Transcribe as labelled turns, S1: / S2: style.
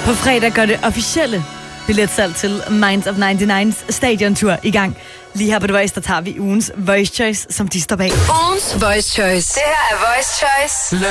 S1: På fredag gør det officielle billetsalg til Minds of 99's stadiontur i gang. Lige her på The Voice, der tager vi ugens Voice Choice, som de står bag.
S2: Ugens Voice Choice. Det her er Voice Choice.